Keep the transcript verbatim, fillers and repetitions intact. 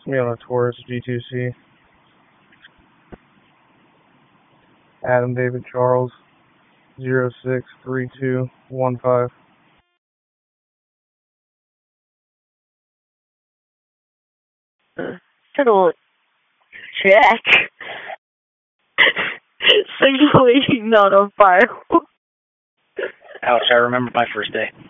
Me on a Taurus G two C. Adam David Charles, zero six three two one five. Uh, Settle check. Signaling not on file. Ouch, I remember my first day.